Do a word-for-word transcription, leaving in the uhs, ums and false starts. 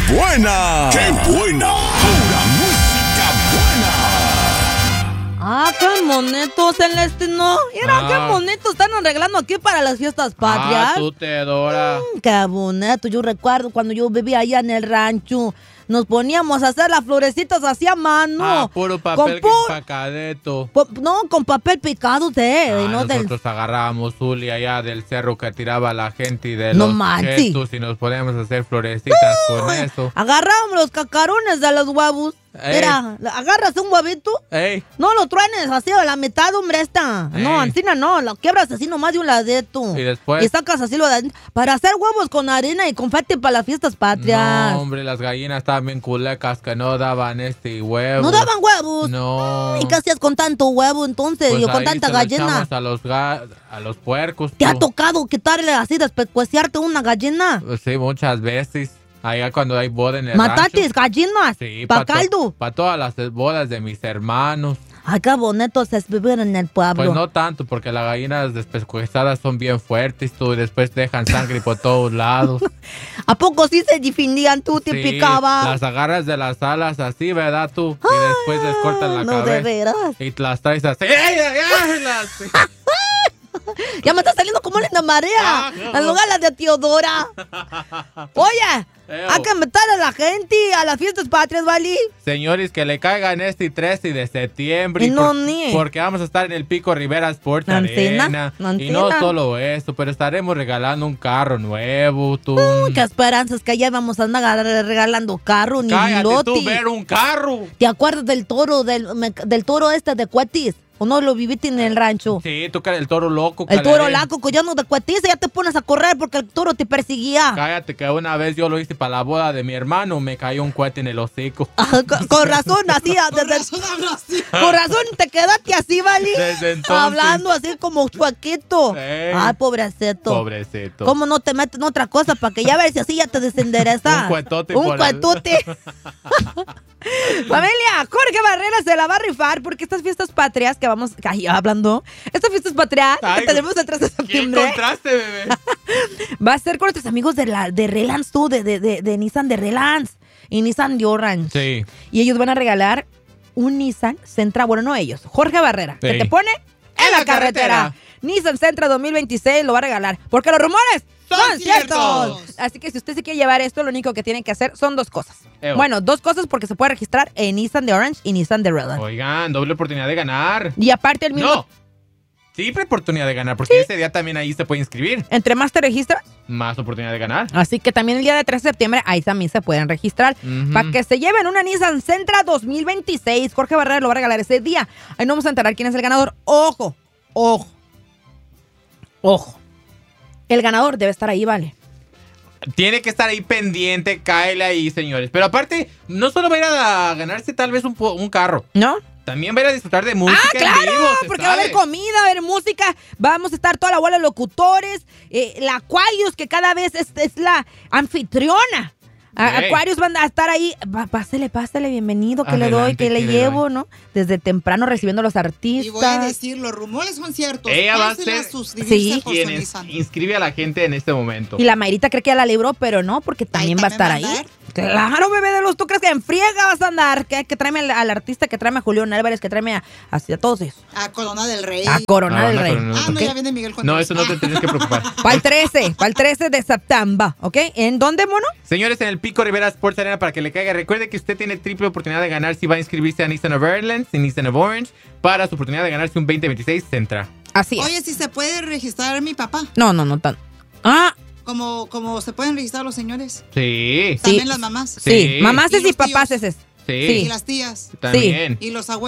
buena! ¡Qué buena! ¡Pura música buena! Ah, qué bonito, Celeste, ¿no? Mira, Ah. qué bonito están arreglando aquí para las fiestas patrias. Ah, tú, Teodora. Mm, qué bonito. Yo recuerdo cuando yo vivía allá en el rancho. Nos poníamos a hacer las florecitas así a mano. Ah, puro papel Con pu- empacadeto. po- no, con papel picado de. Ah, y no del- nosotros agarrábamos Zuli allá del cerro que tiraba la gente y de No los manches. chetos y nos poníamos a hacer florecitas con eso. Agarrábamos los cacarones de los huevos. Ey. Mira, agarras un huevito. Ey, No lo truenes así a la mitad, hombre, esta. No, Ey. Ancina no, lo quiebras así nomás de un ladito. Y después- Y sacas así lo de adentro. Para hacer huevos con harina y confeti para las fiestas patrias. no, hombre, las gallinas estaban bien culecas que no daban este huevo. ¿No daban huevos? No. ¿Y qué hacías con tanto huevo entonces? Pues Yo con ahí tanta se lo gallina. echamos a los, ga- a los puercos. ¿Te ha tú. tocado quitarle así, despecueciarte una gallina? Pues sí, muchas veces. Allá cuando hay boda en el ¿Matatis rancho. gallinas? Sí, ¿Pa' to- caldo? pa' todas las bodas de mis hermanos. Ay, qué bonito es vivir en el pueblo. Pues no tanto, porque las gallinas despescuezadas son bien fuertes, tú, y después dejan sangre por todos lados. ¿A poco sí se defendían tú, te Sí, picaba? las agarras de las alas así, ¿verdad tú? Y después les cortan la no, de cabeza. veras. Y te las traes así. ¡Ey, ey, ey! Las- Ya me está saliendo como linda marea. Ah, no. En lugar de la de Teodora. Oye, Ew. hay que meter a la gente a las fiestas patrias, ¿vale? Señores, que le caigan este trece de septiembre. Y no, por- ni. Porque vamos a estar en el Pico Rivera Sport Ancina, Arena. Y Ancina. no solo eso, pero estaremos regalando un carro nuevo, tú. Uy, qué esperanzas que ya vamos a andar regalando carro, ni Cállate loti. tú, ver un carro. ¿Te acuerdas del toro, del, me- del toro este de Cuetis? ¿O no lo viviste en el rancho? Sí, tú que el toro loco. El toro Calaré. laco, collano de Cuetis, ya te pones a correr porque el toro te perseguía. Cállate, que una vez yo lo hice para la boda de mi hermano, me cayó un cohete en el hocico. Ah, con, con razón, así, Con desde- razón hablo así. con razón te quedaste así, ¿vale? Desde entonces. Hablando así como chuequito. Sí. Ay, pobrecito. Pobrecito. ¿Cómo no te meten otra cosa para que ya ver si así ya te desendereza? Un cuetote Un por el- cuetote. Familia, Jorge Barrera se la va a rifar porque estas fiestas patrias que vamos ay, hablando, estas fiestas patrias Ay, que tenemos el tres de ¿Qué septiembre encontraste, bebé? va a ser con nuestros amigos de la de Relance, tú, de, de, de, de Nissan de Relance y Nissan de Orange. Sí. Y ellos van a regalar un Nissan Sentra, bueno, no ellos, Jorge Barrera, que Sí. te pone en, la, carretera. carretera. Nissan Sentra dos mil veintiséis lo va a regalar, porque los rumores son, Son ciertos. ciertos. Así que si usted se quiere llevar esto, lo único que tiene que hacer son dos cosas. Ew. Bueno, dos cosas porque se puede registrar en Nissan de Orange y Nissan de Relance. Oigan, doble oportunidad de ganar. Y aparte el mismo, No. Triple oportunidad de ganar, porque ese día también ahí se puede inscribir. entre más te registras, Más oportunidad de ganar. así que también el día de tres de septiembre ahí también se pueden registrar. Ujú. Para que se lleven una Nissan Sentra dos mil veintiséis. Jorge Barrera lo va a regalar ese día. Ahí no vamos a enterar quién es el ganador. Ojo, ojo, ojo. El ganador debe estar ahí, ¿vale? Tiene que estar ahí pendiente, cáele ahí, señores. Pero aparte, no solo va a ir a ganarse tal vez un, po- un carro. ¿No? También va a ir a disfrutar de música Ah, claro, en vivo, se porque va a haber sabe. comida, va a haber música, vamos a estar toda la bola de locutores, eh, la Aquarius, que cada vez es, es la anfitriona. A- Hey. Aquarius van a estar ahí, Va- pásele, pásele, bienvenido, que le doy, Adelante, que le que le llevo, doy. ¿no? Desde temprano recibiendo a los artistas. Y voy a decir, los rumores son ciertos. Ella va a Pásela ser- suscribirse Sí. por su Quien es- Nissan. inscribe a la gente en este momento. Y la Mayrita cree que ya la libró, pero no, porque también Ahí va a estar también va a ahí. Claro, bebé de luz, ¿tú crees que en friega vas a andar? Que, que tráeme al, al artista, que tráeme a Julián Álvarez, que tráeme a, así a todos esos. A Corona del Rey. A Corona Ah, del no, Rey. Corona. Ah, no, ¿ok? ya viene Miguel Contreras. No, eso no te tienes que preocupar. Para el trece, para el trece de septiembre, ¿ok? ¿En dónde, mono? Señores, en el Pico Rivera Sports Arena para que le caiga. Recuerde que usted tiene triple oportunidad de ganar si va a inscribirse a Nissan of Ireland y Nissan of Orange para su oportunidad de ganarse un veinte veintiséis Sentra. Así es. Oye, si se puede registrar mi papá. No, no, no tan. Ah, Como, como se pueden registrar los señores. Sí. También Sí. las mamás. sí. Sí. Mamás Y y los papás tíos. es. Sí. Y las tías. También. Y los abuelos.